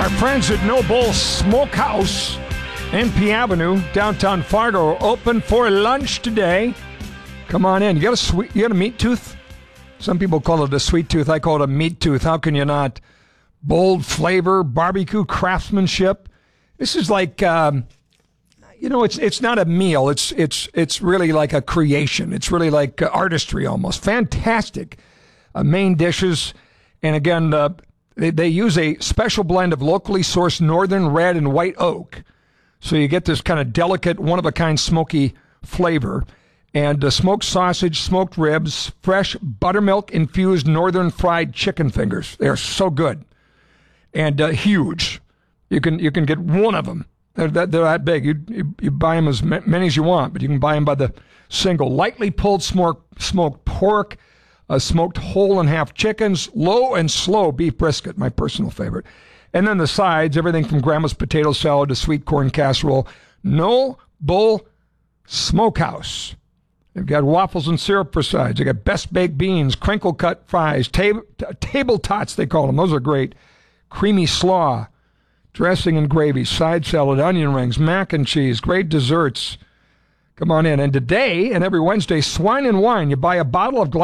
Our friends at No Bull Smokehouse, NP Avenue, downtown Fargo, open for lunch today. Come on in. You got a meat tooth? Some people call it a sweet tooth. I call it a meat tooth. How can you not? Bold flavor, barbecue craftsmanship. This is like, it's not a meal. It's really like a creation. It's really like artistry almost. Fantastic main dishes. And again, they use a special blend of locally sourced northern red and white oak. So you get this kind of delicate, one-of-a-kind smoky flavor. And smoked sausage, smoked ribs, fresh buttermilk-infused northern fried chicken fingers. They are so good. And huge. You can get one of them. They're that big. You buy them as many as you want, but you can buy them by the single. Lightly pulled smoked pork, smoked whole-and-half chickens, low and slow beef brisket, my personal favorite. And then the sides, everything from grandma's potato salad to sweet corn casserole. No Bull Smokehouse. They've got waffles and syrup for sides. They got best baked beans, crinkle cut fries, table tots they call them. Those are great. Creamy slaw, dressing and gravy, side salad, onion rings, mac and cheese, great desserts. Come on in. And today and every Wednesday, swine and wine. You buy a bottle or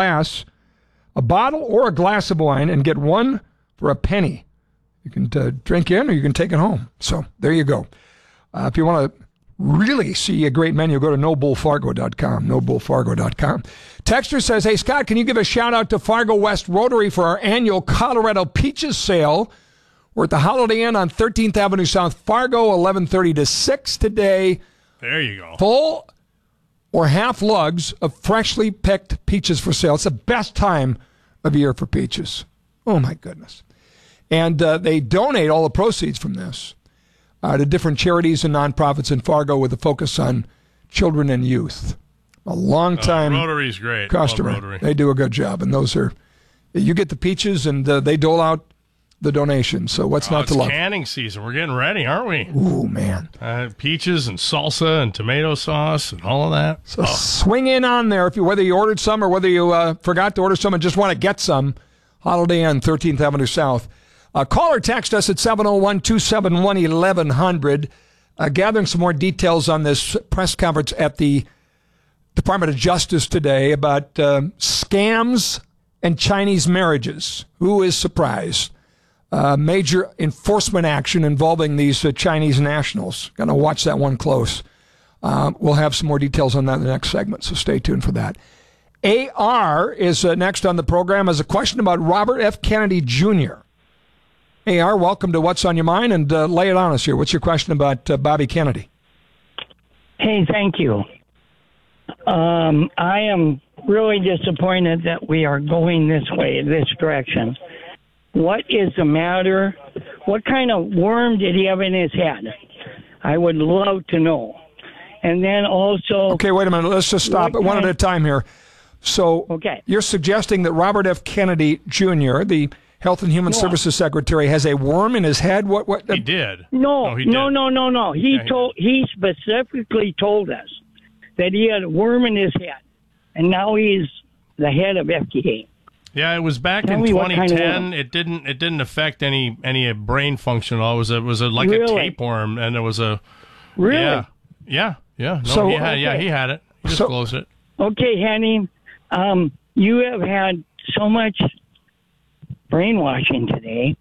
a glass of wine and get one for a penny. You can drink in or you can take it home. So there you go. If you want to really see a great menu, go to nobullfargo.com, nobullfargo.com. Texter says, hey, Scott, can you give a shout-out to Fargo West Rotary for our annual Colorado Peaches Sale? We're at the Holiday Inn on 13th Avenue South, Fargo, 11:30 to 6 today. There you go. Full or half lugs of freshly picked peaches for sale. It's the best time of year for peaches. Oh, my goodness. And they donate all the proceeds from this to different charities and nonprofits in Fargo with a focus on children and youth. A long-time Rotary's great. customer. Rotary. They do a good job. And those are, you get the peaches and they dole out the donation. So what's not to love? It's canning season. We're getting ready, aren't we? Ooh, man. Peaches and salsa and tomato sauce and all of that. So swing in on there whether you ordered some or whether you forgot to order some and just want to get some. Holiday Inn, 13th Avenue South. Call or text us at 701-271-1100. Gathering some more details on this press conference at the Department of Justice today about scams and Chinese marriages. Who is surprised? Major enforcement action involving these Chinese nationals. Going to watch that one close. We'll have some more details on that in the next segment, so stay tuned for that. AR is next on the program as a question about Robert F. Kennedy Jr. AR, welcome to What's on Your Mind, and lay it on us here. What's your question about Bobby Kennedy? Hey, thank you. I am really disappointed that we are going this way, this direction. What is the matter? What kind of worm did he have in his head? I would love to know. And then also... Okay, wait a minute. Let's just stop it one at a time here. So You're suggesting that Robert F. Kennedy Jr., the Health and Human Services Secretary, has a worm in his head? What? He did. No. He specifically told us that he had a worm in his head, and now he's the head of FDA. Yeah, it was back in 2010. It didn't affect any brain function at all. It was a tapeworm, and it was a really yeah. No, so he had it. He disclosed it. Okay, Henny, you have had so much brainwashing today.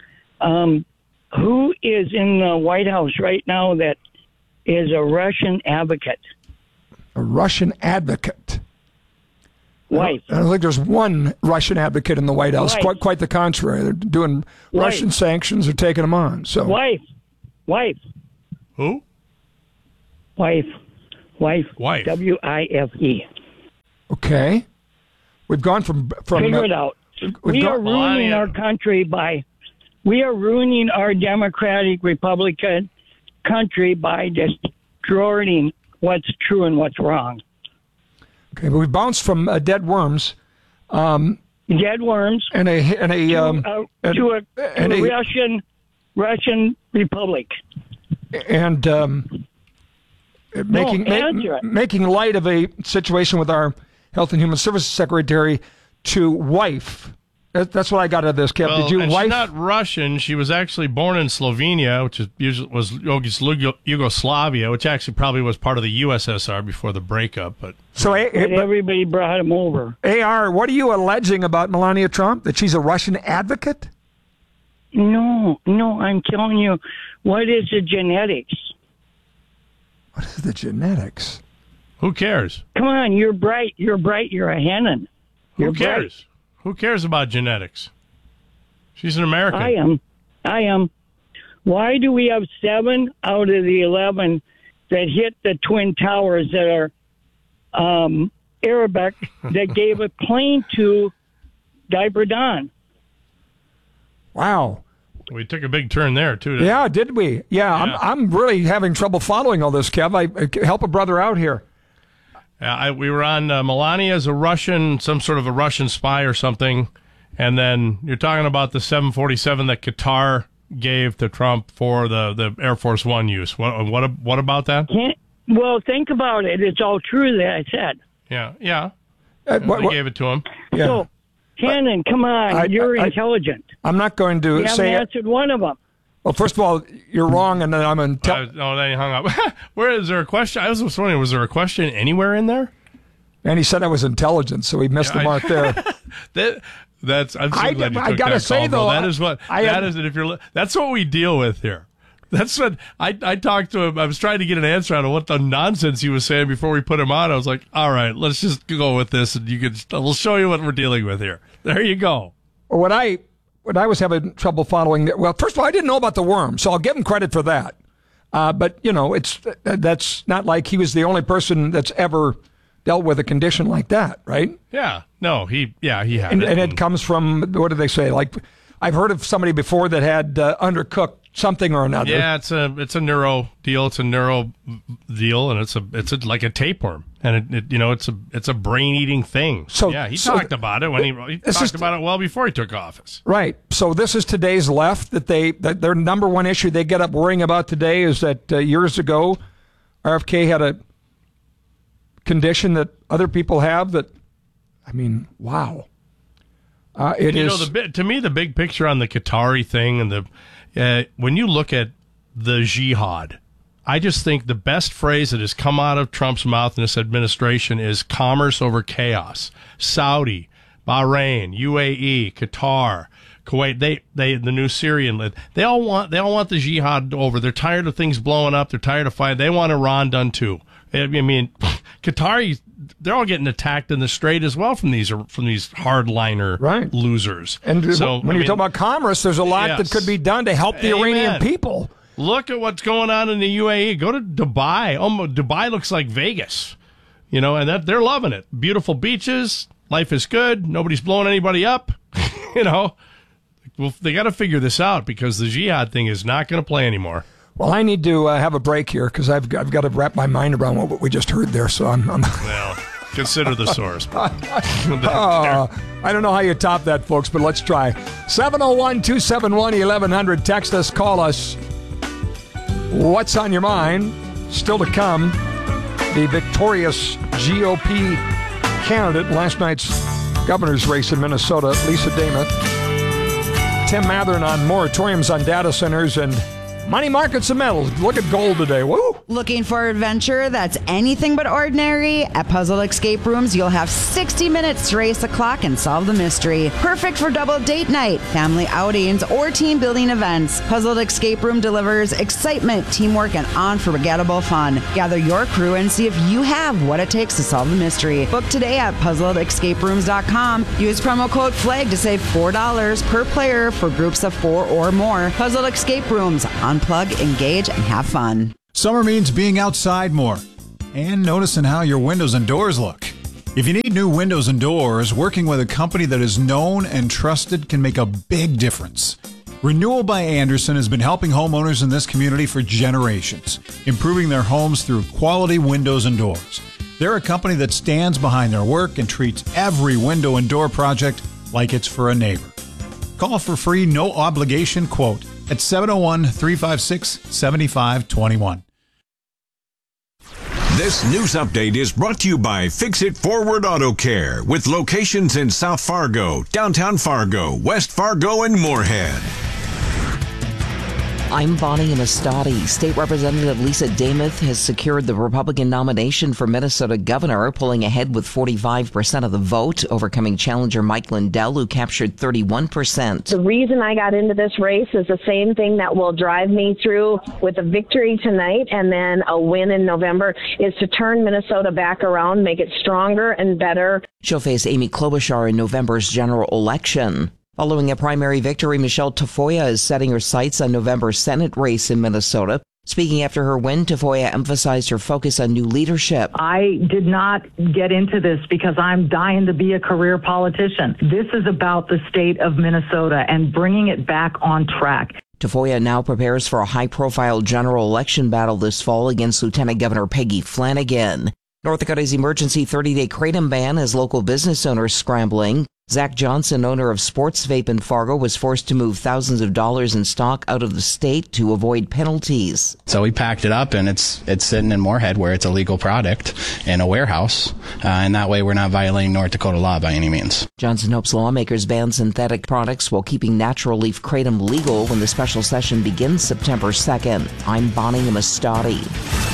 Who is in the White House right now that is a Russian advocate? A Russian advocate? Wife. I don't think there's one Russian advocate in the White House. Quite the contrary. They're doing Russian sanctions or taking them on. So Wife. Who? Wife. W-I-F-E. W-I-F-E. Okay. We've gone from figure it out. We are ruining our country we are ruining our democratic Republican country by destroying what's true and what's wrong. Okay, but we bounced from dead worms. Dead worms and to a Russian republic. And making light of a situation with our Health and Human Services Secretary to wife That's what I got out of this, Kev. Well, Did you? She's not Russian. She was actually born in Slovenia, which was Yugoslavia, which actually probably was part of the USSR before the breakup. But everybody brought him over. AR, what are you alleging about Melania Trump? That she's a Russian advocate? No, I'm telling you, what is the genetics? What is the genetics? Who cares? Come on, you're bright. You're a Hannon. Who cares? Bright. Who cares about genetics? She's an American. I am. Why do we have 7 out of the 11 that hit the Twin Towers that are Arabic that gave a plane to Diaper Don? Wow. We took a big turn there, too. Yeah, did we? Yeah. I'm really having trouble following all this, Kev. I help a brother out here. We were on Melania as a Russian, some sort of a Russian spy or something, and then you're talking about the 747 that Qatar gave to Trump for the Air Force One use. What about that? Well, think about it. It's all true that I said. Yeah. They gave it to him. Yeah. So, Hannon, come on. You're intelligent. I'm not going to you say... You haven't answered one of them. Well, first of all, you're wrong, and then I'm then he hung up. Where is there a question? I was just wondering, was there a question anywhere in there? And he said I was intelligent, so he missed the mark there. I'm so glad you took gotta that say call, though, that is what that's what we deal with here. That's what I talked to him. I was trying to get an answer out of what the nonsense he was saying before we put him on. I was like, all right, let's just go with this, and we'll show you what we're dealing with here. There you go. When I was having trouble following, well, first of all, I didn't know about the worm, so I'll give him credit for that. But, that's not like he was the only person that's ever dealt with a condition like that, right? Yeah. No, he had it. And it comes from, what do they say? Like, I've heard of somebody before that had undercooked something or another. Yeah, it's a neuro deal. It's a neuro deal, and it's like a tapeworm, and it's a brain eating thing. So yeah, he talked about it when he talked about it well before he took office. Right. So this is today's left that their number one issue they get up worrying about today is that years ago, RFK had a condition that other people have. That, I mean, wow. To me, the big picture on the Qatari thing and when you look at the jihad, I just think the best phrase that has come out of Trump's mouth in this administration is commerce over chaos. Saudi, Bahrain, UAE, Qatar, Kuwait, the new Syrian lid, they all want the jihad over. They're tired of things blowing up. They're tired of fighting. They want Iran done too. I mean, Qatari, they're all getting attacked in the Strait as well from these hardliner losers. And so, when you talk about commerce, there's a lot that could be done to help the Iranian people. Look at what's going on in the UAE. Go to Dubai. Dubai looks like Vegas, and they're loving it. Beautiful beaches. Life is good. Nobody's blowing anybody up. Well, they got to figure this out because the jihad thing is not going to play anymore. Well, I need to have a break here because I've got to wrap my mind around what we just heard there. So I'm well, consider the source. I don't know how you top that, folks, but let's try. 701-271-1100. Text us, call us. What's on your mind? Still to come, the victorious GOP candidate in last night's governor's race in Minnesota, Lisa Dameth. Tim Mathern on moratoriums on data centers and money markets and metals. Look at gold today. Woo! Looking for adventure that's anything but ordinary? At Puzzle Escape Rooms, you'll have 60 minutes to race the clock and solve the mystery. Perfect for double date night, family outings, or team building events. Puzzle Escape Room delivers excitement, teamwork, and unforgettable fun. Gather your crew and see if you have what it takes to solve the mystery. Book today at puzzledescaperooms.com. Use promo code FLAG to save $4 per player for groups of 4 or more. Puzzle Escape Rooms. Unplug, engage, and have fun. Summer means being outside more and noticing how your windows and doors look. If you need new windows and doors, working with a company that is known and trusted can make a big difference. Renewal by Andersen has been helping homeowners in this community for generations, improving their homes through quality windows and doors. They're a company that stands behind their work and treats every window and door project like it's for a neighbor. Call for free, no obligation quote at 701-356-7521. This news update is brought to you by Fix It Forward Auto Care, with locations in South Fargo, downtown Fargo, West Fargo, and Moorhead. I'm Bonnie Amistadi. State Representative Lisa Demuth has secured the Republican nomination for Minnesota governor, pulling ahead with 45% of the vote, overcoming challenger Mike Lindell, who captured 31%. The reason I got into this race is the same thing that will drive me through with a victory tonight and then a win in November, is to turn Minnesota back around, make it stronger and better. She'll face Amy Klobuchar in November's general election. Following a primary victory, Michelle Tafoya is setting her sights on November's Senate race in Minnesota. Speaking after her win, Tafoya emphasized her focus on new leadership. I did not get into this because I'm dying to be a career politician. This is about the state of Minnesota and bringing it back on track. Tafoya now prepares for a high-profile general election battle this fall against Lieutenant Governor Peggy Flanagan. North Dakota's emergency 30-day kratom ban has local business owners scrambling. Zach Johnson, owner of Sports Vape in Fargo, was forced to move thousands of dollars in stock out of the state to avoid penalties. So we packed it up, and it's sitting in Moorhead, where it's a legal product, in a warehouse, and that way we're not violating North Dakota law by any means. Johnson hopes lawmakers ban synthetic products while keeping natural leaf kratom legal when the special session begins September 2nd. I'm Bonnie Amistadi.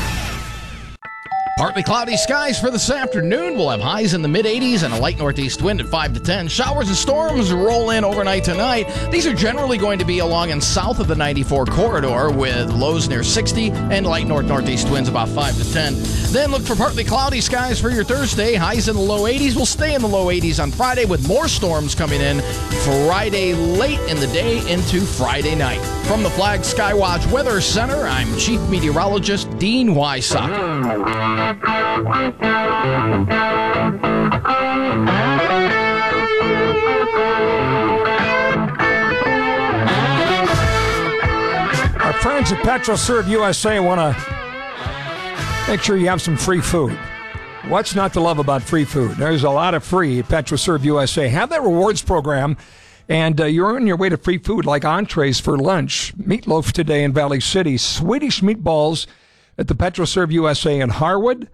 Partly cloudy skies for this afternoon. We'll have highs in the mid-80s and a light northeast wind at 5 to 10. Showers and storms roll in overnight tonight. These are generally going to be along and south of the 94 corridor, with lows near 60 and light northeast winds about 5 to 10. Then look for partly cloudy skies for your Thursday. Highs in the low 80s. We'll stay in the low 80s on Friday, with more storms coming in Friday late in the day into Friday night. From the Flag Skywatch Weather Center, I'm Chief Meteorologist Dean Wysocki. Our friends at PetroServe USA want to make sure you have some free food. What's not to love about free food? There's a lot of free at PetroServe USA. Have that rewards program, and you're on your way to free food like entrees for lunch, meatloaf today in Valley City, Swedish meatballs at the PetroServe USA in Harwood,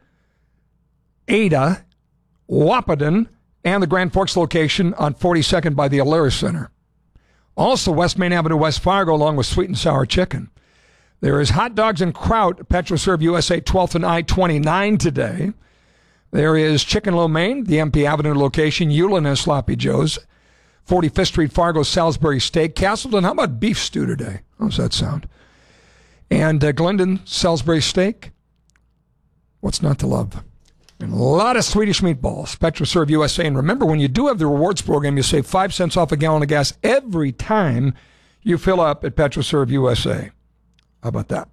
Ada, Wahpeton, and the Grand Forks location on 42nd by the Alara Center. Also, West Main Avenue, West Fargo, along with sweet and sour chicken. There is hot dogs and kraut at PetroServe USA, 12th and I-29 today. There is Chicken Lo Mein, the MP Avenue location, Ulen and Sloppy Joe's, 45th Street, Fargo, Salisbury Steak. Castleton, how about beef stew today? How's that sound? And Glendon, Salisbury Steak. What's not to love? And a lot of Swedish meatballs, PetroServe USA. And remember, when you do have the rewards program, you save 5 cents off a gallon of gas every time you fill up at PetroServe USA. How about that?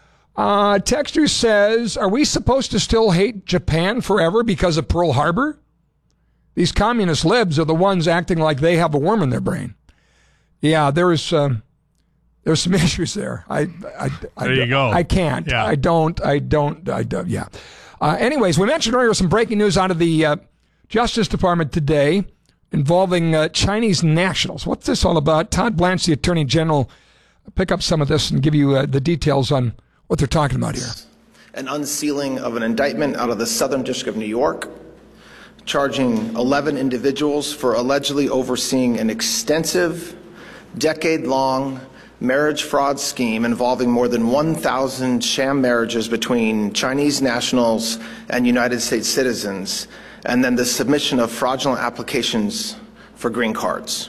Texter says, are we supposed to still hate Japan forever because of Pearl Harbor? These communist libs are the ones acting like they have a worm in their brain. Yeah, there's some issues there. There you go. I can't. Yeah. I don't. Yeah. Anyways, we mentioned earlier some breaking news out of the Justice Department today involving Chinese nationals. What's this all about? Todd Blanche, the Attorney General, pick up some of this and give you the details on what they're talking about here. An unsealing of an indictment out of the Southern District of New York, charging 11 individuals for allegedly overseeing an extensive, decade-long marriage fraud scheme involving more than 1,000 sham marriages between Chinese nationals and United States citizens, and then the submission of fraudulent applications for green cards.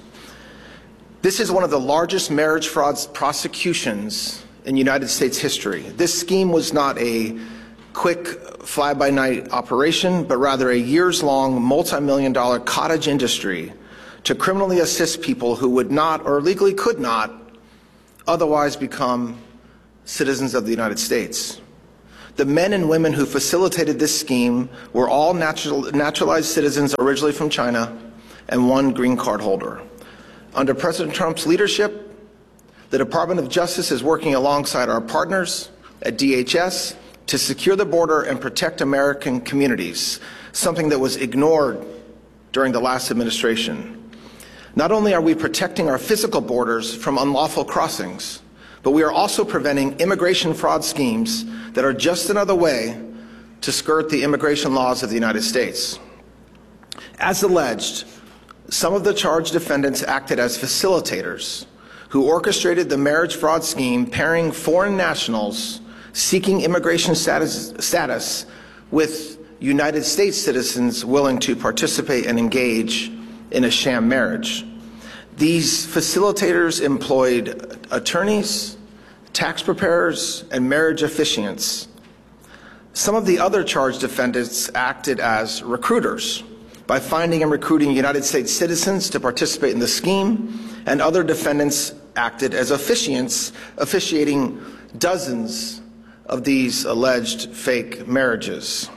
This is one of the largest marriage fraud prosecutions in United States history. This scheme was not a quick fly-by-night operation, but rather a years-long, multi-million-dollar cottage industry to criminally assist people who would not, or legally could not, otherwise become citizens of the United States. The men and women who facilitated this scheme were all naturalized citizens originally from China and one green card holder. Under President Trump's leadership, the Department of Justice is working alongside our partners at DHS to secure the border and protect American communities, something that was ignored during the last administration. Not only are we protecting our physical borders from unlawful crossings, but we are also preventing immigration fraud schemes that are just another way to skirt the immigration laws of the United States. As alleged, some of the charged defendants acted as facilitators who orchestrated the marriage fraud scheme, pairing foreign nationals seeking immigration status with United States citizens willing to participate and engage in a sham marriage. These facilitators employed attorneys, tax preparers, and marriage officiants. Some of the other charged defendants acted as recruiters by finding and recruiting United States citizens to participate in the scheme, and other defendants acted as officiants, officiating dozens of these alleged fake marriages.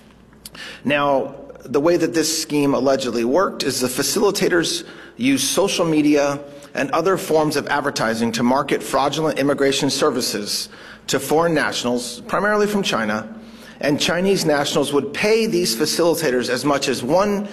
Now, the way that this scheme allegedly worked is the facilitators used social media and other forms of advertising to market fraudulent immigration services to foreign nationals, primarily from China, and Chinese nationals would pay these facilitators as much as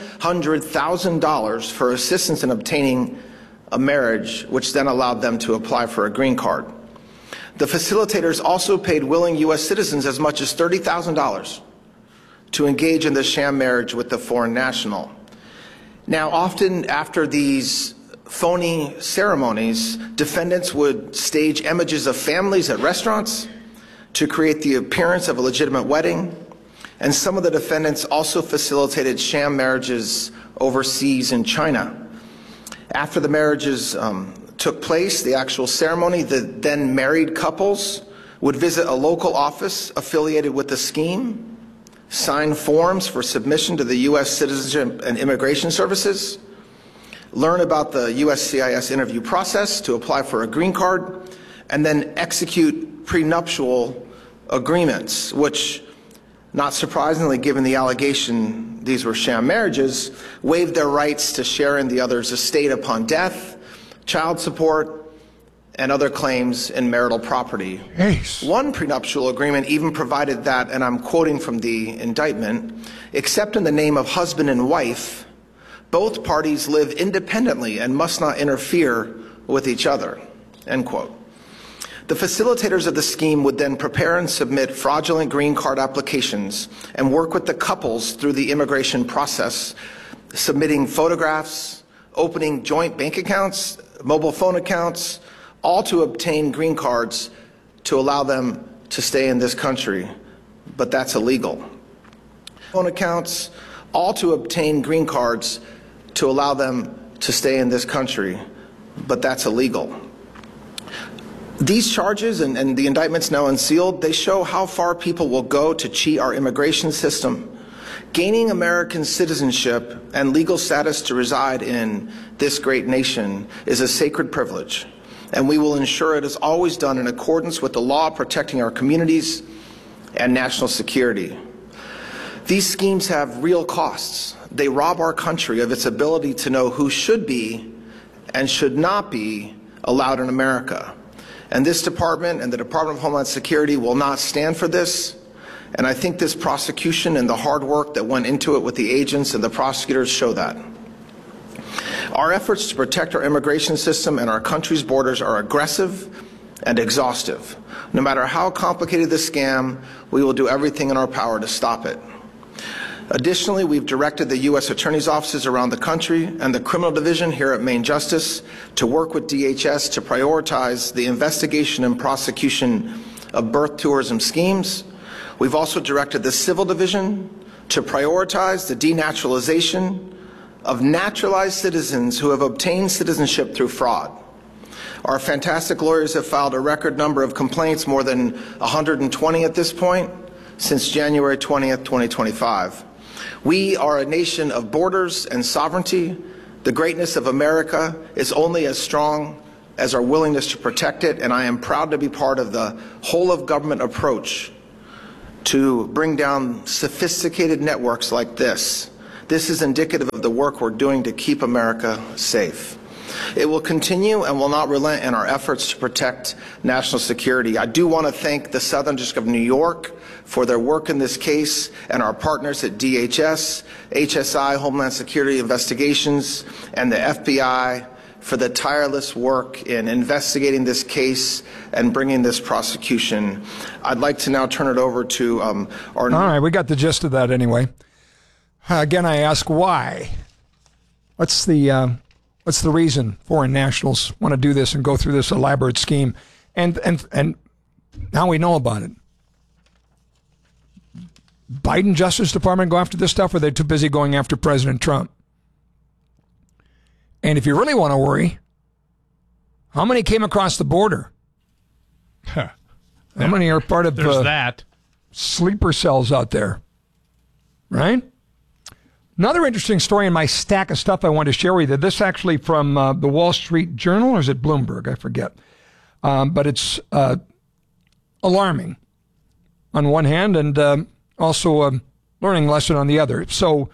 $100,000 for assistance in obtaining a marriage, which then allowed them to apply for a green card. The facilitators also paid willing U.S. citizens as much as $30,000 to engage in the sham marriage with the foreign national. Now, often after these phony ceremonies, defendants would stage images of families at restaurants to create the appearance of a legitimate wedding, and some of the defendants also facilitated sham marriages overseas in China. After the marriages took place, the actual ceremony, the then married couples would visit a local office affiliated with the scheme, sign forms for submission to the U.S. Citizenship and Immigration Services, learn about the USCIS interview process to apply for a green card, and then execute prenuptial agreements, which, not surprisingly given the allegation these were sham marriages, waived their rights to share in the other's estate upon death, child support, and other claims in marital property. Yes. One prenuptial agreement even provided that, and I'm quoting from the indictment, except in the name of husband and wife, both parties live independently and must not interfere with each other, end quote. The facilitators of the scheme would then prepare and submit fraudulent green card applications and work with the couples through the immigration process, submitting photographs, opening joint bank accounts, mobile phone accounts, all to obtain green cards to allow them to stay in this country, but that's illegal. Phone accounts, all to obtain green cards to allow them to stay in this country, but that's illegal. These charges and the indictments now unsealed, they show how far people will go to cheat our immigration system. Gaining American citizenship and legal status to reside in this great nation is a sacred privilege, and we will ensure it is always done in accordance with the law protecting our communities and national security. These schemes have real costs. They rob our country of its ability to know who should be and should not be allowed in America. And this department and the Department of Homeland Security will not stand for this. And I think this prosecution and the hard work that went into it with the agents and the prosecutors show that. Our efforts to protect our immigration system and our country's borders are aggressive and exhaustive. No matter how complicated the scam, we will do everything in our power to stop it. Additionally, we've directed the U.S. Attorney's offices around the country and the Criminal Division here at Maine Justice to work with DHS to prioritize the investigation and prosecution of birth tourism schemes. We've also directed the Civil Division to prioritize the denaturalization of naturalized citizens who have obtained citizenship through fraud. Our fantastic lawyers have filed a record number of complaints, more than 120 at this point, since January 20th, 2025. We are a nation of borders and sovereignty. The greatness of America is only as strong as our willingness to protect it, and I am proud to be part of the whole-of-government approach to bring down sophisticated networks like this. This is indicative of the work we're doing to keep America safe. It will continue and will not relent in our efforts to protect national security. I do want to thank the Southern District of New York for their work in this case, and our partners at DHS, HSI, Homeland Security Investigations, and the FBI for the tireless work in investigating this case and bringing this prosecution. I'd like to now turn it over to our... All right, we got the gist of that anyway. Again, I ask why. What's the reason foreign nationals want to do this and go through this elaborate scheme? And now we know about it. Biden Justice Department go after this stuff, or are they too busy going after President Trump? And if you really want to worry, how many came across the border? Huh. How many are part of that sleeper cells out there? Right? Another interesting story in my stack of stuff I wanted to share with you. This actually from the Wall Street Journal, or is it Bloomberg? I forget. But it's alarming on one hand and also a learning lesson on the other. So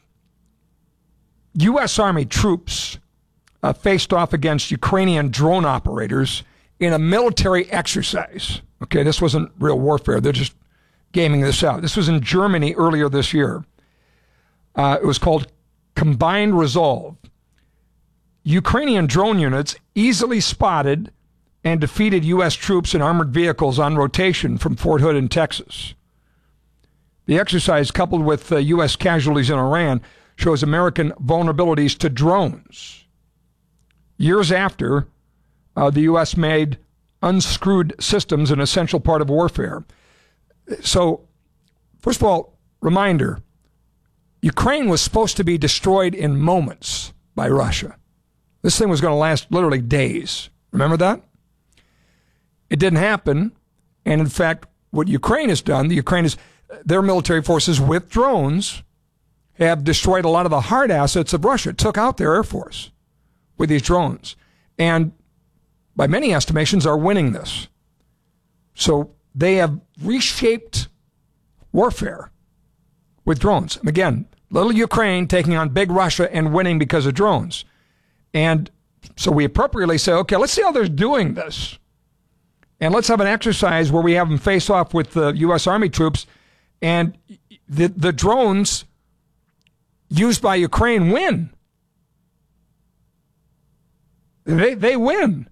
U.S. Army troops faced off against Ukrainian drone operators in a military exercise. Okay, this wasn't real warfare. They're just gaming this out. This was in Germany earlier this year. It was called Combined Resolve. Ukrainian drone units easily spotted and defeated U.S. troops in armored vehicles on rotation from Fort Hood in Texas. The exercise, coupled with U.S. casualties in Iran, shows American vulnerabilities to drones. Years after, the U.S. made unscrewed systems an essential part of warfare. So, first of all, reminder, Ukraine was supposed to be destroyed in moments by Russia. This thing was going to last literally days. Remember that? It didn't happen. And in fact, what Ukraine has done, their military forces with drones have destroyed a lot of the hard assets of Russia, took out their air force with these drones. And by many estimations are winning this. So they have reshaped warfare with drones. Again, little Ukraine taking on big Russia and winning because of drones. And so we appropriately say, okay, let's see how they're doing this. And let's have an exercise where we have them face off with the U.S. Army troops, and the drones used by Ukraine win. They win.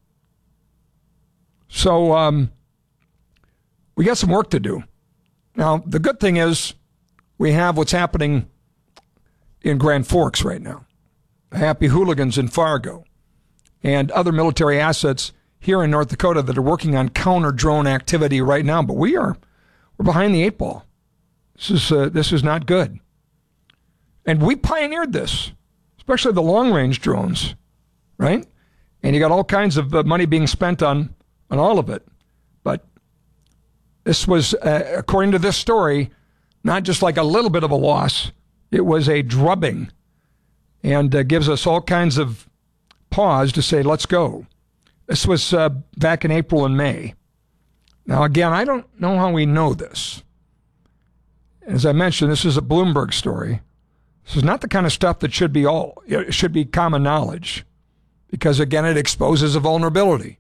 So we got some work to do. Now, the good thing is we have what's happening in Grand Forks right now. Happy Hooligans in Fargo and other military assets here in North Dakota that are working on counter-drone activity right now. But we're behind the eight ball. This is not good. And we pioneered this, especially the long-range drones, right? And you got all kinds of money being spent on all of it. But this was, according to this story, not just like a little bit of a loss. It was a drubbing, and gives us all kinds of pause to say, let's go. This was back in April and May. Now, again, I don't know how we know this. As I mentioned, this is a Bloomberg story. This is not the kind of stuff that should be common knowledge, because, again, it exposes a vulnerability.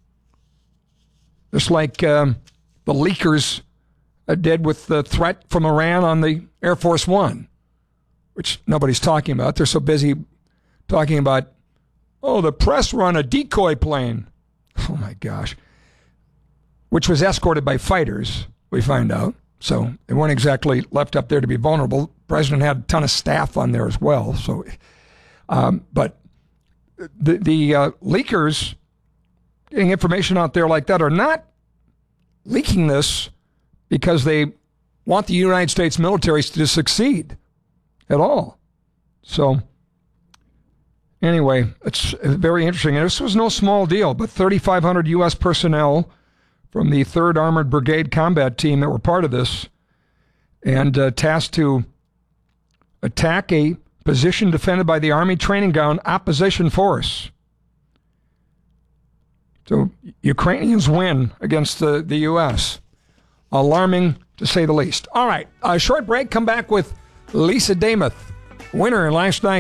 Just like the leakers did with the threat from Iran on the Air Force One, which nobody's talking about. They're so busy talking about, the press run a decoy plane. Oh, my gosh. Which was escorted by fighters, we find out. So they weren't exactly left up there to be vulnerable. The president had a ton of staff on there as well. So, but the leakers getting information out there like that are not leaking this because they want the United States military to succeed at all. So anyway, it's very interesting. And this was no small deal, but 3,500 U.S. personnel from the 3rd Armored Brigade combat team that were part of this and tasked to attack a position defended by the Army training ground opposition force. So Ukrainians win against the U.S. Alarming, to say the least. All right, a short break. Come back with Lisa Damuth, winner in last night.